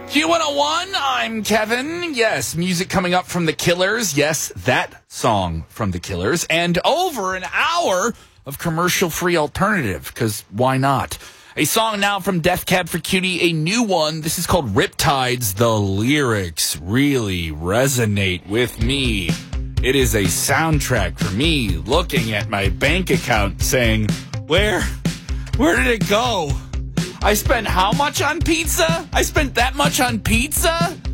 Q101, I'm Kevin. Yes, music coming up from The Killers. Yes, that song from The Killers. And over an hour of commercial-free alternative, because why not? A song now from Death Cab for Cutie, a new one. This is called Riptides. The lyrics really resonate with me. It is a soundtrack for me looking at my bank account saying, where did it go? I spent how much on pizza? I spent that much on pizza?